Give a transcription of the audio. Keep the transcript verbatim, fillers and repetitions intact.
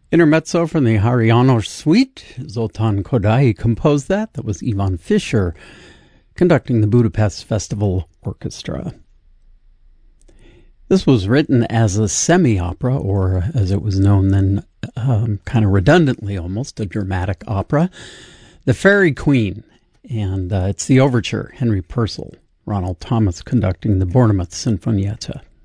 Intermezzo from the Hariano Suite. Zoltan Kodály composed that. That was Ivan Fischer conducting the Budapest Festival Orchestra. This was written as a semi-opera, or as it was known then, um, kind of redundantly almost, a dramatic opera, The Fairy Queen. And uh, it's the overture, Henry Purcell, Ronald Thomas conducting the Bournemouth Sinfonietta.